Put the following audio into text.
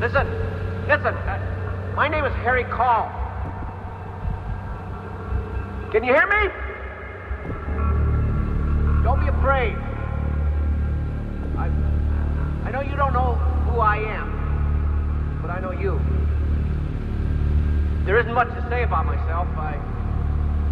Listen. My name is Harry Call. Can you hear me? Don't be afraid. I know you don't know who I am, but I know you. There isn't much to say about myself.